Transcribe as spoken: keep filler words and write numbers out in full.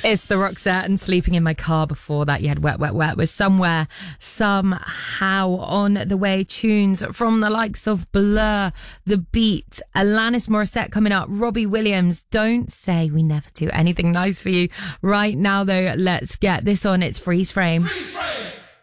It's the Roxette, and Sleeping in My Car. Before that, you had Wet, Wet, Wet with Somewhere, Somehow. On the way, tunes from the likes of Blur, The Beat, Alanis Morissette coming up, Robbie Williams, Don't Say We Never Do Anything Nice For You. Right now, though, let's get this on. It's Freeze Frame. Freeze Frame.